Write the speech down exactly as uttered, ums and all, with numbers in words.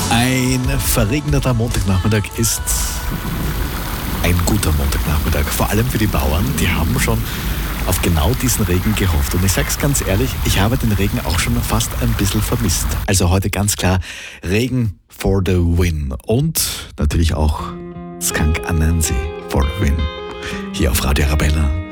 Ein verregneter Montagnachmittag ist ein guter Montagnachmittag. Vor allem für die Bauern, die haben schon auf genau diesen Regen gehofft. Und ich sag's ganz ehrlich, ich habe den Regen auch schon fast ein bisschen vermisst. Also heute ganz klar Regen for the win. Und natürlich auch Skunk Anansi for the win. Hier auf Radio Arabella.